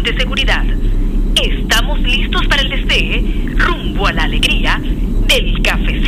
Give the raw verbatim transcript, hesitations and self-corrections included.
de seguridad. Estamos listos para el despegue rumbo a la alegría del cafecito.